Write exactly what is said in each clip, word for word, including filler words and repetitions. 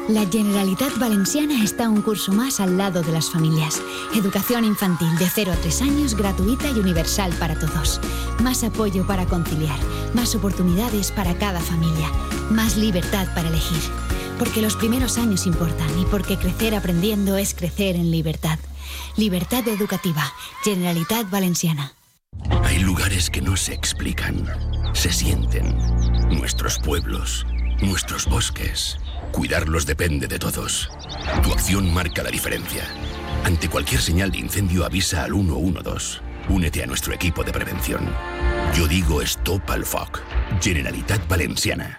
La Generalitat Valenciana está un curso más al lado de las familias. Educación infantil de cero a tres años, gratuita y universal para todos. Más apoyo para conciliar, más oportunidades para cada familia, más libertad para elegir. Porque los primeros años importan y porque crecer aprendiendo es crecer en libertad. Libertad educativa, Generalitat Valenciana. Hay lugares que no se explican, se sienten. Nuestros pueblos, nuestros bosques. Cuidarlos depende de todos. Tu acción marca la diferencia. Ante cualquier señal de incendio avisa al uno uno dos. Únete a nuestro equipo de prevención. Yo digo Stop al Foc. Generalitat Valenciana.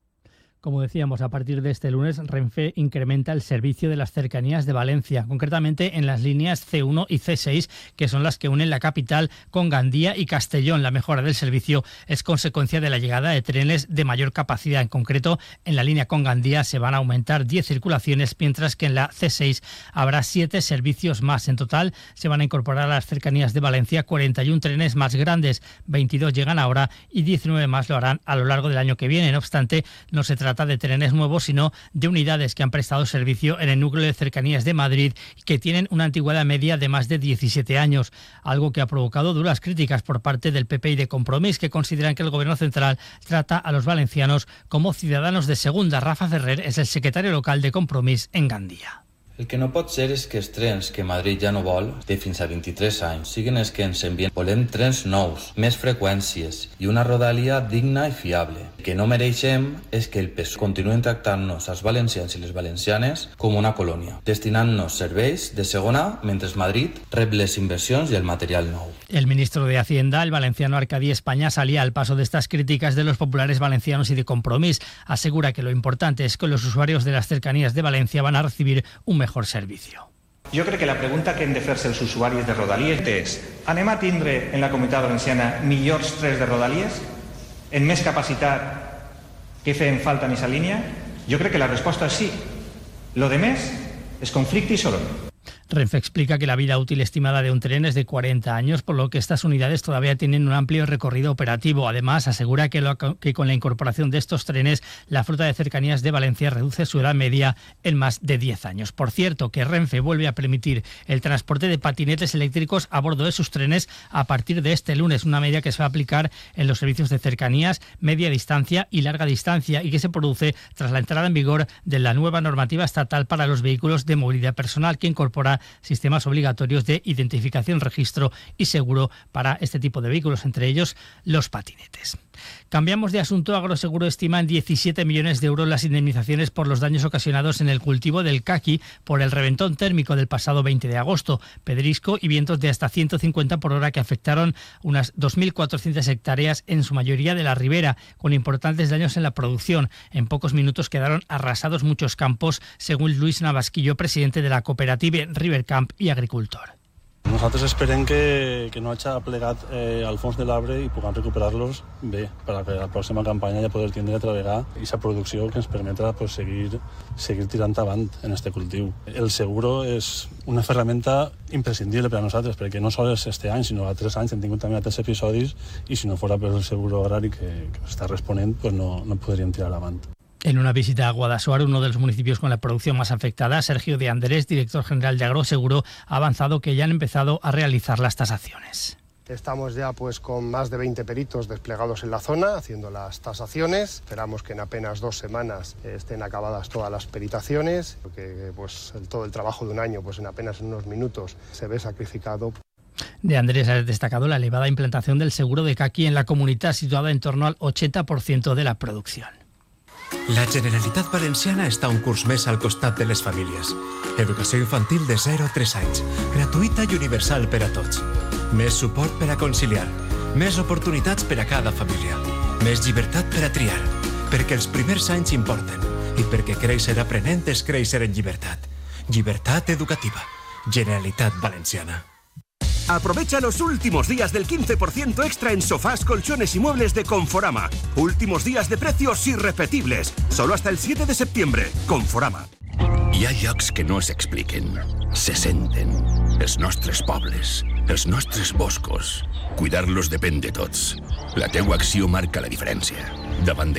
Como decíamos, a partir de este lunes, Renfe incrementa el servicio de las cercanías de Valencia, concretamente en las líneas ce uno y ce seis, que son las que unen la capital con Gandía y Castellón. La mejora del servicio es consecuencia de la llegada de trenes de mayor capacidad. En concreto, en la línea con Gandía se van a aumentar diez circulaciones, mientras que en la ce seis habrá siete servicios más. En total, se van a incorporar a las cercanías de Valencia cuarenta y uno trenes más grandes, veintidós llegan ahora y diecinueve más lo harán a lo largo del año que viene. No obstante, no se trata de trenes nuevos, sino de unidades que han prestado servicio en el núcleo de cercanías de Madrid y que tienen una antigüedad media de más de diecisiete años, algo que ha provocado duras críticas por parte del P P y de Compromís, que consideran que el Gobierno central trata a los valencianos como ciudadanos de segunda. Rafa Ferrer es el secretario local de Compromís en Gandía. El que no pot ser és que els trens que Madrid ja no vol, de fins a vint-i-tres anys, siguin els que ens envien. Volem trens nous, més freqüències i una rodalia digna i fiable. El que no mereixem és que el P S O E continuen tractant-nos als valencians i les valencianes com una colònia, destinant-nos serveis de segona mentre Madrid rep les inversions i el material nou. El ministro de Hacienda, el valenciano Arcadi España, salía al paso de estas críticas de los populares valencianos y de Compromís. Asegura que lo importante es que los usuarios de las cercanías de Valencia van a recibir un mejor servicio. Jo crec que la pregunta que hem de fer-se els usuaris de Rodalies és: anem a tindre en la Comunitat Valenciana millors trens de Rodalies, en més capacitat que feien falta en aquesta línia? Jo crec que la resposta és sí. Lo de més és conflicte i soroll. Renfe explica que la vida útil estimada de un tren es de cuarenta años, por lo que estas unidades todavía tienen un amplio recorrido operativo. Además, asegura que, lo, que con la incorporación de estos trenes, la flota de cercanías de Valencia reduce su edad media en más de diez años. Por cierto, que Renfe vuelve a permitir el transporte de patinetes eléctricos a bordo de sus trenes a partir de este lunes, una medida que se va a aplicar en los servicios de cercanías, media distancia y larga distancia, y que se produce tras la entrada en vigor de la nueva normativa estatal para los vehículos de movilidad personal, que incorpora sistemas obligatorios de identificación, registro y seguro para este tipo de vehículos, entre ellos los patinetes. Cambiamos de asunto. Agroseguro estima en diecisiete millones de euros las indemnizaciones por los daños ocasionados en el cultivo del caqui por el reventón térmico del pasado veinte de agosto, pedrisco y vientos de hasta ciento cincuenta por hora que afectaron unas dos mil cuatrocientas hectáreas, en su mayoría de la ribera, con importantes daños en la producción. En pocos minutos quedaron arrasados muchos campos, según Luis Navasquillo, presidente de la cooperativa Rivercamp i agricultor. Nosaltres esperem que, que no hagi plegat eh, al fons de l'arbre i puguem recuperar-los bé, perquè la pròxima campanya ja poder tindre altra vegada aquesta producció que ens permetrà pues, seguir, seguir tirant avant en este cultiu. El seguro és una ferramenta imprescindible per a nosaltres, perquè no sols este any, sinó a tres anys hem tingut també altres episodis i si no fora per el seguro agrari que, que està responent, pues no, no podríem tirar avant. En una visita a Guadassuar, uno de los municipios con la producción más afectada, Sergio de Andrés, director general de Agroseguro, ha avanzado que ya han empezado a realizar las tasaciones. Estamos ya pues con más de veinte peritos desplegados en la zona haciendo las tasaciones. Esperamos que en apenas dos semanas estén acabadas todas las peritaciones, porque pues el, todo el trabajo de un año pues en apenas unos minutos se ve sacrificado. De Andrés ha destacado la elevada implantación del seguro de caqui en la comunidad, situada en torno al ochenta por ciento de la producción. La Generalitat Valenciana està un curs més al costat de les famílies. Educació infantil de zero a tres anys, gratuïta i universal per a tots. Més suport per a conciliar, més oportunitats per a cada família, més llibertat per a triar, perquè els primers anys importen i perquè créixer aprenent és créixer en llibertat. Llibertat educativa. Generalitat Valenciana. Aprovecha los últimos días del quince por ciento extra en sofás, colchones y muebles de Conforama. Últimos días de precios irrepetibles. Solo hasta el siete de septiembre. Conforama. Hi ha llocs que no s'expliquen, se senten. Els nostres pobles, els nostres boscos. Cuidar-los depèn de tots. La teua acció marca la diferència. Davant de